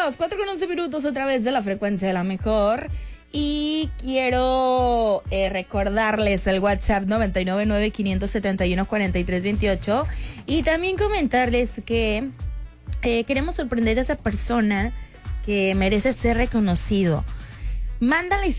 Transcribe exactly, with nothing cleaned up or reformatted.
las cuatro con once minutos otra vez de la frecuencia de la mejor. Y quiero eh, recordarles el WhatsApp noventa y nueve nueve, quinientos setenta y uno, cuarenta y tres veintiocho. Y también comentarles que eh, queremos sorprender a esa persona que merece ser reconocido. Mándale